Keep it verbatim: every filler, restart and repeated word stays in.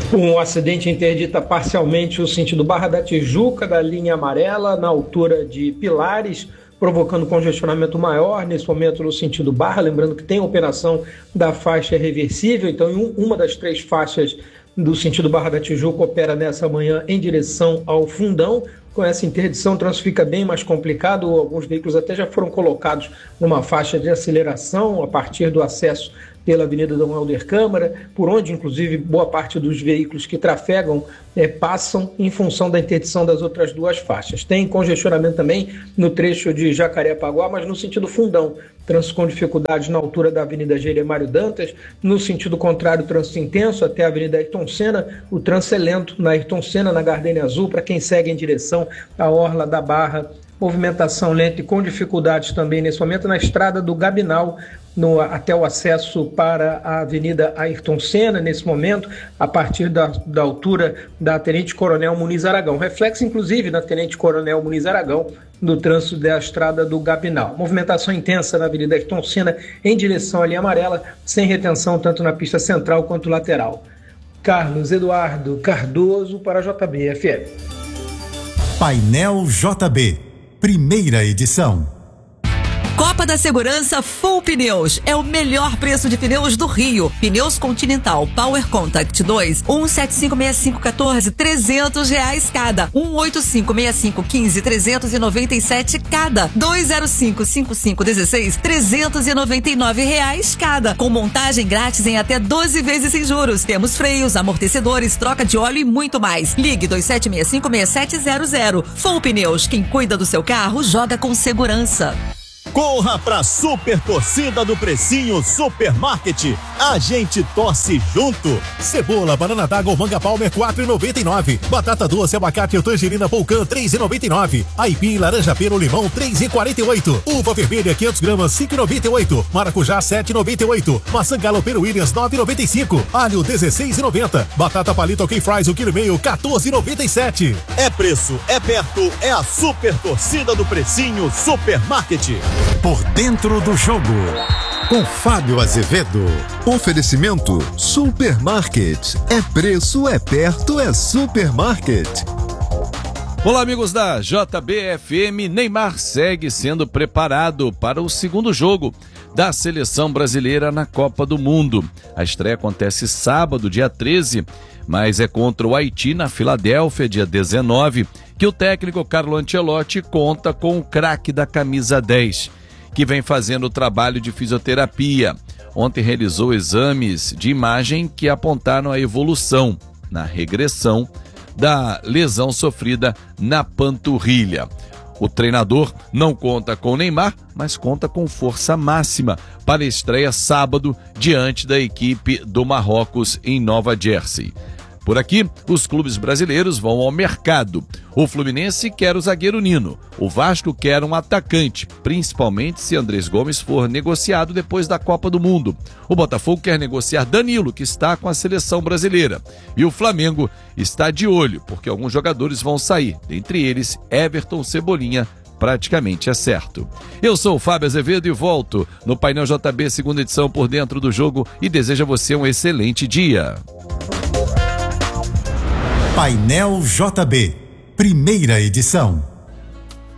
Um acidente interdita parcialmente o sentido Barra da Tijuca, da linha amarela, na altura de Pilares, provocando congestionamento maior nesse momento no sentido Barra. Lembrando que tem a operação da faixa reversível, então em uma das três faixas do sentido Barra da Tijuca opera nessa manhã em direção ao Fundão. Com essa interdição, o trânsito fica bem mais complicado. Alguns veículos até já foram colocados numa faixa de aceleração a partir do acesso pela Avenida Dom Helder Câmara, por onde, inclusive, boa parte dos veículos que trafegam é, passam em função da interdição das outras duas faixas. Tem congestionamento também no trecho de Jacarepaguá, mas no sentido Fundão. Trânsito com dificuldades na altura da Avenida Geremário Dantas. No sentido contrário, trânsito intenso até a Avenida Ayrton Senna. O trânsito é lento na Ayrton Senna, na Gardênia Azul, para quem segue em direção à Orla da Barra. Movimentação lenta e com dificuldades também nesse momento na estrada do Gabinal, no, até o acesso para a Avenida Ayrton Senna, nesse momento, a partir da, da altura da Tenente Coronel Muniz Aragão. Reflexo, inclusive, da Tenente Coronel Muniz Aragão, no trânsito da estrada do Gabinal. Movimentação intensa na Avenida Ayrton Senna, em direção à linha amarela, sem retenção tanto na pista central quanto lateral. Carlos Eduardo Cardoso para a J B F M. Painel J B, primeira edição. Copa da Segurança Full Pneus é o melhor preço de pneus do Rio. Pneus Continental Power Contact dois, um sete cinco seis cinco um quatro, trezentos reais cada. um oito cinco seis cinco um cinco, trezentos e noventa e sete cada. dois zero cinco cinco cinco um seis, trezentos e noventa e nove reais cada. Com montagem grátis em até doze vezes sem juros. Temos freios, amortecedores, troca de óleo e muito mais. Ligue dois sete seis cinco seis sete zero zero. Full Pneus, quem cuida do seu carro joga com segurança. Corra pra super torcida do Precinho Supermarket. A gente torce junto. Cebola, banana d'água ou manga palmer quatro reais e noventa e nove. Batata doce, abacate ou tangerina Polcan três reais e noventa e nove. Aipim, laranja pera ou limão três reais e quarenta e oito. Uva vermelha quinhentos gramas cinco reais e noventa e oito. Maracujá sete reais e noventa e oito. Maçã Galo Pero Williams nove reais e noventa e cinco. Alho dezesseis reais e noventa. Batata palito ok fries um quilo e meio quatorze reais e noventa e sete. É preço, é perto, é a super torcida do Precinho Supermarket. Por dentro do jogo, com Fábio Azevedo. Oferecimento Supermarket. É preço, é perto, é Supermarket. Olá, amigos da J B F M. Neymar segue sendo preparado para o segundo jogo da seleção brasileira na Copa do Mundo. A estreia acontece sábado, dia treze, mas é contra o Haiti na Filadélfia, dia dezenove, que o técnico Carlo Ancelotti conta com o craque da camisa dez, que vem fazendo o trabalho de fisioterapia. Ontem realizou exames de imagem que apontaram a evolução na regressão da lesão sofrida na panturrilha. O treinador não conta com Neymar, mas conta com força máxima para a estreia sábado diante da equipe do Marrocos em Nova Jersey. Por aqui, os clubes brasileiros vão ao mercado. O Fluminense quer o zagueiro Nino. O Vasco quer um atacante, principalmente se Andrés Gomes for negociado depois da Copa do Mundo. O Botafogo quer negociar Danilo, que está com a seleção brasileira. E o Flamengo está de olho, porque alguns jogadores vão sair. Dentre eles, Everton Cebolinha, praticamente é certo. Eu sou o Fábio Azevedo e volto no Painel J B, segunda edição, por dentro do jogo, e desejo a você um excelente dia. Painel J B, primeira edição.